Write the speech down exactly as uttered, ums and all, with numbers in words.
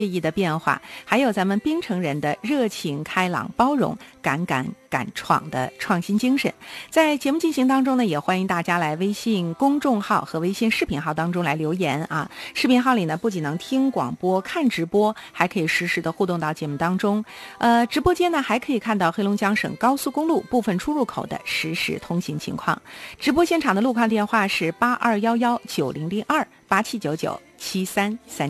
意的变化，还有咱们槟城人的热情开朗包容、敢敢敢闯的创新精神。在节目进行当中呢，也欢迎大家来微信公众号和微信视频号当中来留言啊。视频号里呢，不仅能听广播、看直播，还可以实时的互动到节目当中。呃，直播间呢还可以看到黑龙江省高速公路部分出入口的实时通行情况。直播现场的路况电话是八二幺幺九零零二八七九九七三三。